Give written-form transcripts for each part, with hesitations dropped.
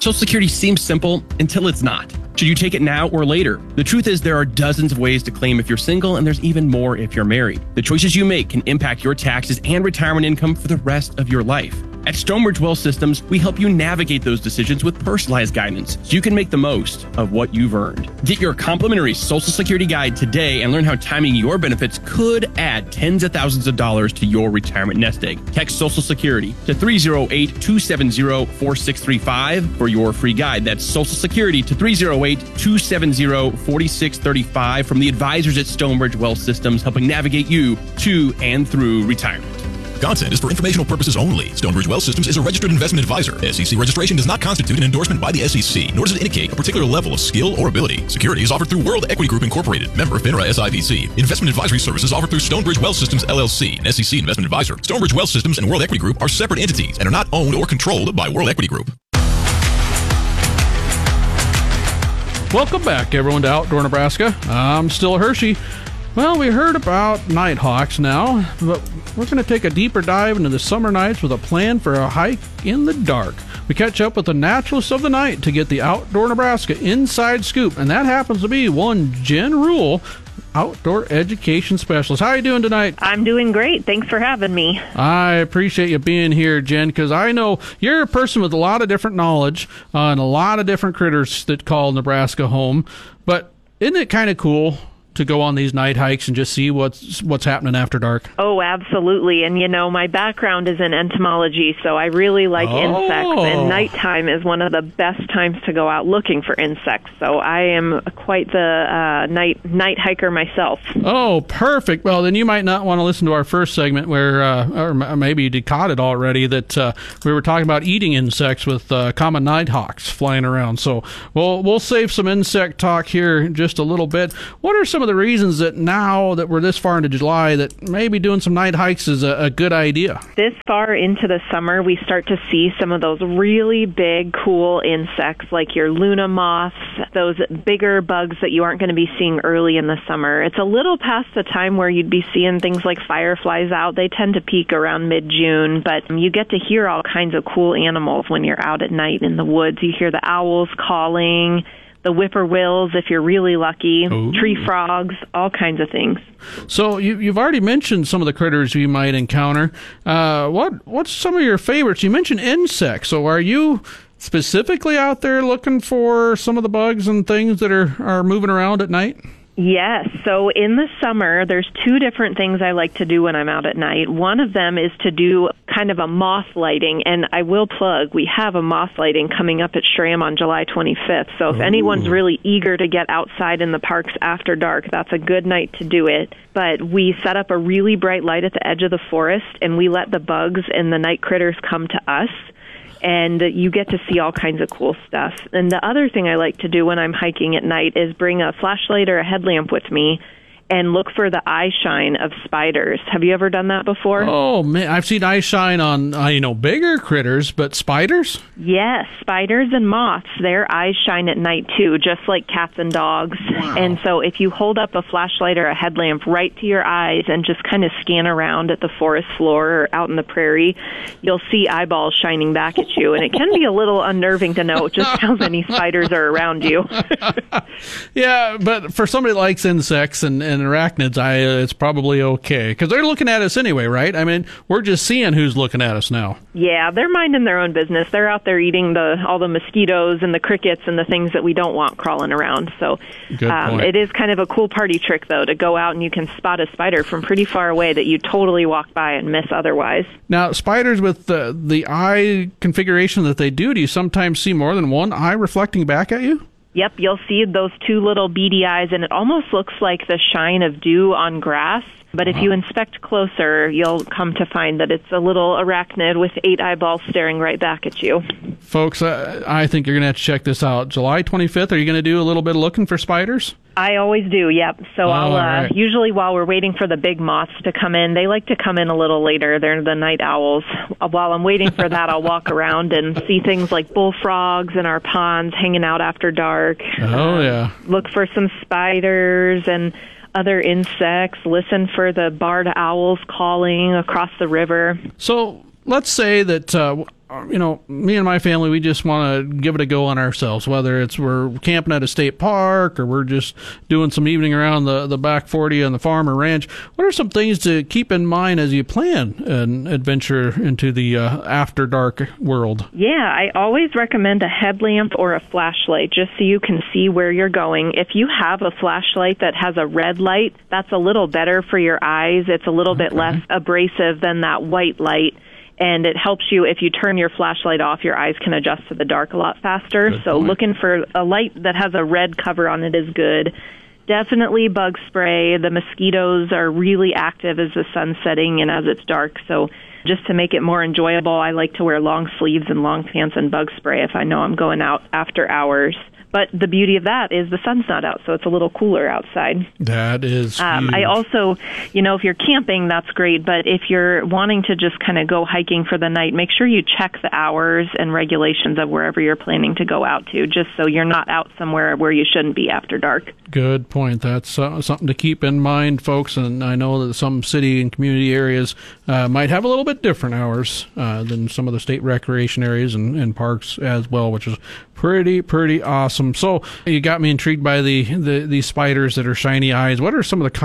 Social Security seems simple until it's not. Should you take it now or later? The truth is there are dozens of ways to claim if you're single, and there's even more if you're married. The choices you make can impact your taxes and retirement income for the rest of your life. At Stonebridge Wealth Systems, we help you navigate those decisions with personalized guidance so you can make the most of what you've earned. Get your complimentary Social Security guide today and learn how timing your benefits could add tens of thousands of dollars to your retirement nest egg. Text Social Security to 308-270-4635 for your free guide. That's Social Security to 308-270-4635 from the advisors at Stonebridge Wealth Systems, helping navigate you to and through retirement. Content is for informational purposes only. Stonebridge Wealth Systems is a registered investment advisor. SEC registration does not constitute an endorsement by the SEC, nor does it indicate a particular level of skill or ability. Securities offered through World Equity Group Incorporated, member FINRA SIPC. Investment advisory services offered through Stonebridge Wealth Systems LLC, an SEC investment advisor. Stonebridge Wealth Systems and World Equity Group are separate entities and are not owned or controlled by World Equity Group. Welcome back, everyone, to Outdoor Nebraska. I'm still Hershey. Well, we heard about nighthawks now, but we're going to take a deeper dive into the summer nights with a plan for a hike in the dark. We catch up with the naturalists of the night to get the Outdoor Nebraska inside scoop, and that happens to be one Jen Rule, outdoor education specialist. How are you doing tonight? I'm doing great. Thanks for having me. I appreciate you being here, Jen, because I know you're a person with a lot of different knowledge on a lot of different critters that call Nebraska home. But isn't it kind of cool to go on these night hikes and just see what's happening after dark? Oh, absolutely. And, my background is in entomology, so I really like insects, and nighttime is one of the best times to go out looking for insects. So I am quite the night hiker myself. Oh, perfect. Well, then you might not want to listen to our first segment where, or maybe you caught it already, that we were talking about eating insects with common nighthawks flying around. So we'll save some insect talk here in just a little bit. What are some of the reasons that now that we're this far into July that maybe doing some night hikes is a good idea? This far into the summer, we start to see some of those really big, cool insects like your Luna moths, those bigger bugs that you aren't going to be seeing early in the summer. It's a little past the time where you'd be seeing things like fireflies out. They tend to peak around mid-June, but you get to hear all kinds of cool animals when you're out at night in the woods. You hear the owls calling, the whippoorwills, if you're really lucky, tree frogs, all kinds of things. So you've already mentioned some of the critters you might encounter. What's some of your favorites? You mentioned insects. So are you specifically out there looking for some of the bugs and things that are moving around at night? Yes. So in the summer, there's two different things I like to do when I'm out at night. One of them is to do kind of a moth lighting, and I will plug, we have a moth lighting coming up at SRAM on July 25th. So if anyone's really eager to get outside in the parks after dark, that's a good night to do it. But we set up a really bright light at the edge of the forest, and we let the bugs and the night critters come to us. And you get to see all kinds of cool stuff. And the other thing I like to do when I'm hiking at night is bring a flashlight or a headlamp with me and look for the eye shine of spiders. Have you ever done that before? Oh, man, I've seen eye shine on, bigger critters, but spiders? Yes, spiders and moths, their eyes shine at night too, just like cats and dogs. Wow. And so if you hold up a flashlight or a headlamp right to your eyes and just kind of scan around at the forest floor or out in the prairie, you'll see eyeballs shining back at you. And it can be a little unnerving to know just how many spiders are around you. Yeah, but for somebody that likes insects and arachnids, it's probably okay, because they're looking at us anyway, right? I mean, we're just seeing who's looking at us now. Yeah, they're minding their own business. They're out there eating all the mosquitoes and the crickets and the things that we don't want crawling around. So it is kind of a cool party trick, though, to go out and you can spot a spider from pretty far away that you totally walk by and miss otherwise. Now, spiders with the eye configuration that they do you sometimes see more than one eye reflecting back at you? Yep, you'll see those two little beady eyes, and it almost looks like the shine of dew on grass. But if you inspect closer, you'll come to find that it's a little arachnid with 8 eyeballs staring right back at you. Folks, I think you're going to have to check this out. July 25th, are you going to do a little bit of looking for spiders? I always do, yep. So I'll usually while we're waiting for the big moths to come in, they like to come in a little later. They're the night owls. While I'm waiting for that, I'll walk around and see things like bullfrogs in our ponds hanging out after dark. Oh, yeah. Look for some spiders and other insects. Listen for the barred owls calling across the river. So let's say that me and my family, we just want to give it a go on ourselves, whether it's we're camping at a state park or we're just doing some evening around the back 40 on the farm or ranch. What are some things to keep in mind as you plan an adventure into the after dark world? Yeah, I always recommend a headlamp or a flashlight just so you can see where you're going. If you have a flashlight that has a red light, that's a little better for your eyes. It's a little bit less abrasive than that white light. And it helps you, if you turn your flashlight off, your eyes can adjust to the dark a lot faster. Good point. Looking for a light that has a red cover on it is good. Definitely bug spray. The mosquitoes are really active as the sun's setting and as it's dark. So just to make it more enjoyable, I like to wear long sleeves and long pants and bug spray if I know I'm going out after hours. But the beauty of that is the sun's not out, so it's a little cooler outside. That is huge. I also, if you're camping, that's great. But if you're wanting to just kind of go hiking for the night, make sure you check the hours and regulations of wherever you're planning to go out to, just so you're not out somewhere where you shouldn't be after dark. Good point. That's something to keep in mind, folks. And I know that some city and community areas might have a little bit different hours than some of the state recreation areas and parks as well, which is pretty awesome. So you got me intrigued by the spiders that are shiny eyes. What's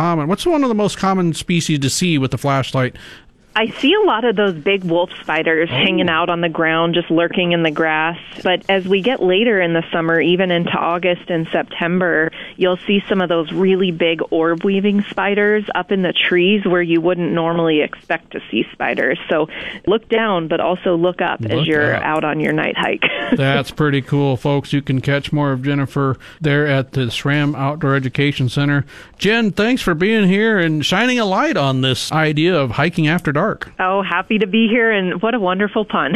one of the most common species to see with the flashlight? I see a lot of those big wolf spiders hanging out on the ground, just lurking in the grass. But as we get later in the summer, even into August and September, you'll see some of those really big orb-weaving spiders up in the trees where you wouldn't normally expect to see spiders. So look down, but also look up as you're out on your night hike. That's pretty cool, folks. You can catch more of Jennifer there at the SRAM Outdoor Education Center. Jen, thanks for being here and shining a light on this idea of hiking after dark. Oh, happy to be here, and what a wonderful pun.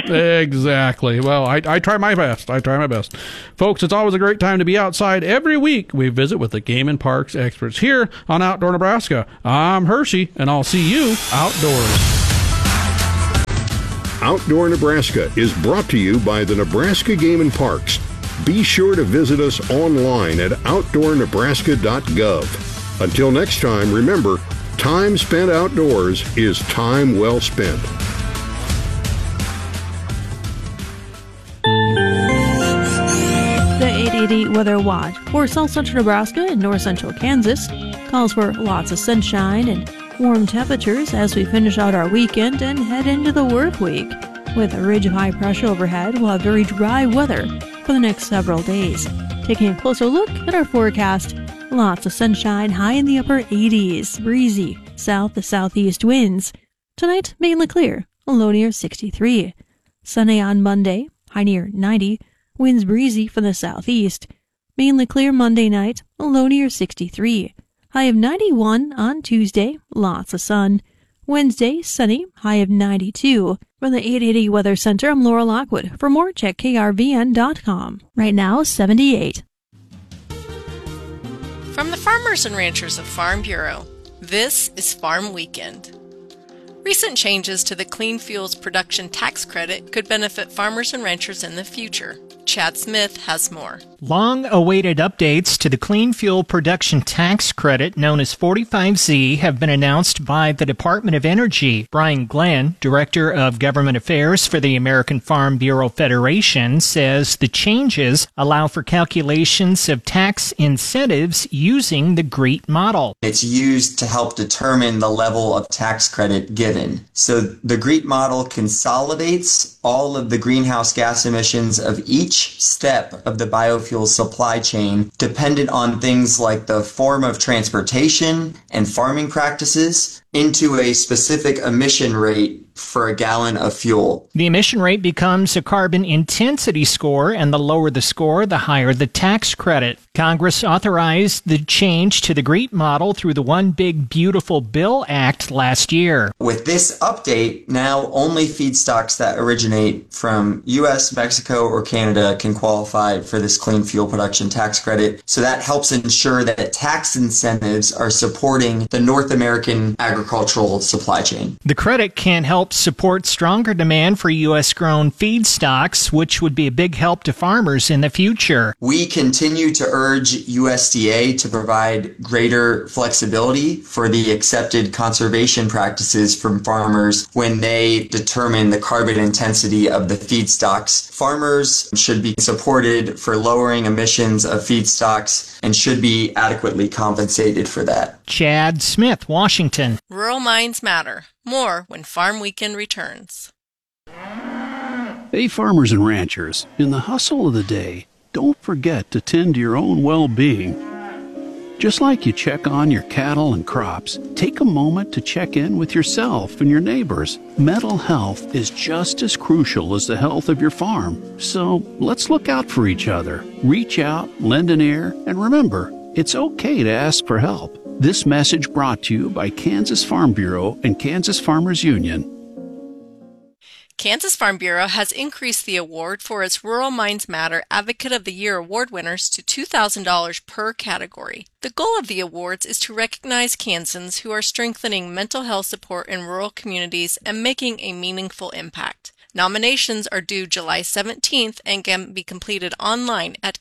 Exactly. Well, I try my best. Folks, it's always a great time to be outside. Every week, we visit with the Game and Parks experts here on Outdoor Nebraska. I'm Hershey, and I'll see you outdoors. Outdoor Nebraska is brought to you by the Nebraska Game and Parks. Be sure to visit us online at outdoornebraska.gov. Until next time, remember, time spent outdoors is time well spent. The 880 Weather Watch for South Central Nebraska and North Central Kansas calls for lots of sunshine and warm temperatures as we finish out our weekend and head into the work week. With a ridge of high pressure overhead, we'll have very dry weather for the next several days. Taking a closer look at our forecast, lots of sunshine, high in the upper 80s, breezy south to southeast winds. Tonight, mainly clear, a low near 63. Sunny on Monday, high near 90, winds breezy from the southeast. Mainly clear Monday night, a low near 63. High of 91 on Tuesday, lots of sun. Wednesday, sunny, high of 92. From the 880 Weather Center, I'm Laura Lockwood. For more, check krvn.com. Right now, 78. From the farmers and ranchers of Farm Bureau, this is Farm Weekend. Recent changes to the Clean Fuels Production Tax Credit could benefit farmers and ranchers in the future. Chad Smith has more. Long-awaited updates to the Clean Fuel Production Tax Credit, known as 45Z, have been announced by the Department of Energy. Brian Glenn, Director of Government Affairs for the American Farm Bureau Federation, says the changes allow for calculations of tax incentives using the GREET model. It's used to help determine the level of tax credit given. So the GREET model consolidates all of the greenhouse gas emissions of each step of the biofuel supply chain, dependent on things like the form of transportation and farming practices, into a specific emission rate for a gallon of fuel. The emission rate becomes a carbon intensity score, and the lower the score, the higher the tax credit. Congress authorized the change to the GREET model through the One Big Beautiful Bill Act last year. With this update, now only feedstocks that originate from U.S., Mexico, or Canada can qualify for this clean fuel production tax credit. So that helps ensure that tax incentives are supporting the North American agriculture agricultural supply chain. The credit can help support stronger demand for U.S.-grown feedstocks, which would be a big help to farmers in the future. We continue to urge USDA to provide greater flexibility for the accepted conservation practices from farmers when they determine the carbon intensity of the feedstocks. Farmers should be supported for lowering emissions of feedstocks and should be adequately compensated for that. Chad Smith, Washington. Rural Minds Matter. More when Farm Weekend returns. Hey, farmers and ranchers, in the hustle of the day, don't forget to tend to your own well-being. Just like you check on your cattle and crops, take a moment to check in with yourself and your neighbors. Mental health is just as crucial as the health of your farm. So let's look out for each other. Reach out, lend an ear, and remember, it's okay to ask for help. This message brought to you by Kansas Farm Bureau and Kansas Farmers Union. Kansas Farm Bureau has increased the award for its Rural Minds Matter Advocate of the Year award winners to $2,000 per category. The goal of the awards is to recognize Kansans who are strengthening mental health support in rural communities and making a meaningful impact. Nominations are due July 17th and can be completed online at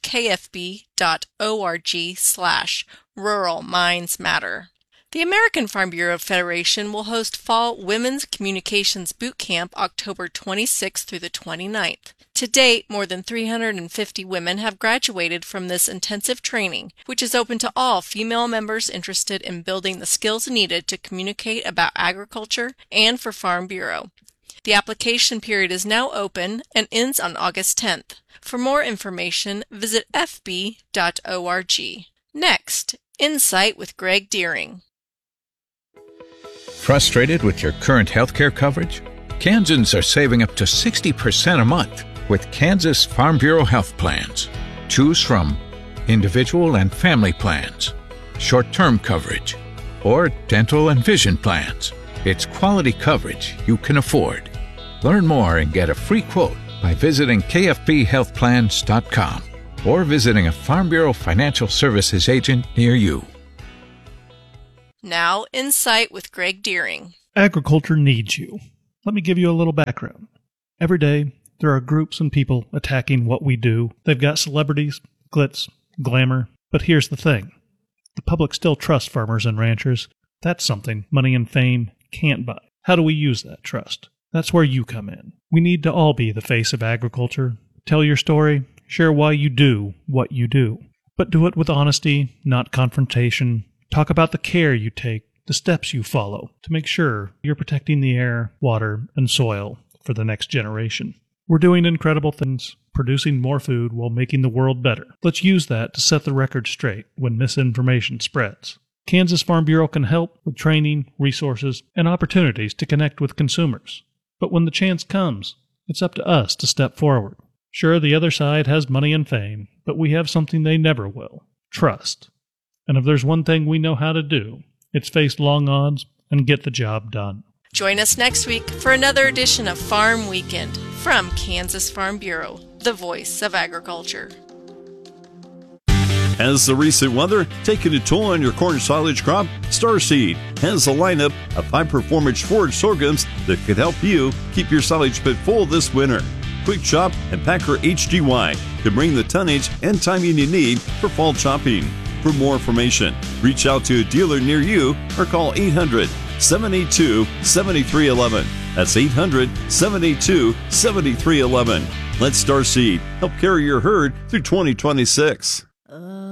kfb.org/Rural Minds Matter. The American Farm Bureau Federation will host Fall Women's Communications Boot Camp October 26th through the 29th. To date, more than 350 women have graduated from this intensive training, which is open to all female members interested in building the skills needed to communicate about agriculture and for Farm Bureau. The application period is now open and ends on August 10th. For more information, visit fb.org. Next, Insight with Greg Deering. Frustrated with your current healthcare coverage? Kansans are saving up to 60% a month with Kansas Farm Bureau health plans. Choose from individual and family plans, short-term coverage, or dental and vision plans. It's quality coverage you can afford. Learn more and get a free quote by visiting kfbhealthplans.com or visiting a Farm Bureau Financial Services agent near you. Now, Insight with Greg Deering. Agriculture needs you. Let me give you a little background. Every day, there are groups and people attacking what we do. They've got celebrities, glitz, glamour. But here's the thing. The public still trusts farmers and ranchers. That's something money and fame can't buy. How do we use that trust? That's where you come in. We need to all be the face of agriculture. Tell your story. Share why you do what you do. But do it with honesty, not confrontation. Talk about the care you take, the steps you follow to make sure you're protecting the air, water, and soil for the next generation. We're doing incredible things, producing more food while making the world better. Let's use that to set the record straight when misinformation spreads. Kansas Farm Bureau can help with training, resources, and opportunities to connect with consumers. But when the chance comes, it's up to us to step forward. Sure, the other side has money and fame, but we have something they never will: trust. And if there's one thing we know how to do, it's face long odds and get the job done. Join us next week for another edition of Farm Weekend from Kansas Farm Bureau, the voice of agriculture. Has the recent weather taken a toll on your corn silage crop? Starseed has a lineup of high-performance forage sorghums that could help you keep your silage pit full this winter. Quick Chop and Packer HGY can bring the tonnage and timing you need for fall chopping. For more information, reach out to a dealer near you or call 800-782-7311. That's 800-782-7311. Let Starseed help carry your herd through 2026.